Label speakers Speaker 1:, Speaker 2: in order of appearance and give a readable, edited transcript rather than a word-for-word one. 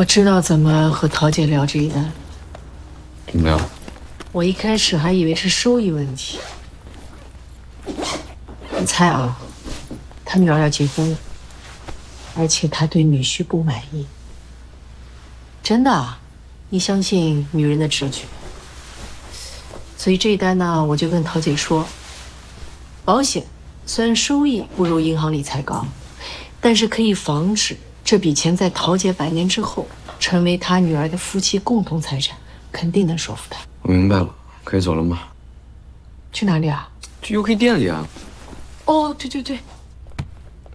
Speaker 1: 我知道怎么和陶姐聊这一单。
Speaker 2: 怎么聊？
Speaker 1: 我一开始还以为是收益问题。你猜啊，他女儿要结婚了，而且他对女婿不满意。真的啊，你相信女人的直觉。所以这一单呢，我就跟陶姐说，保险虽然收益不如银行理财高，但是可以防止这笔钱在陶姐100年之后成为他女儿的夫妻共同财产，肯定能说服他。
Speaker 2: 我明白了，可以走了吗？
Speaker 1: 去哪里啊？
Speaker 2: 去 UK 店里啊。
Speaker 1: 哦，对对对，